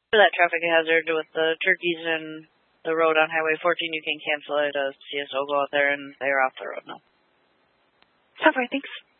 For that traffic hazard with the turkeys and the road on Highway 14, you can cancel it. A CSO go out there and they're off the road now. Sounds right, thanks.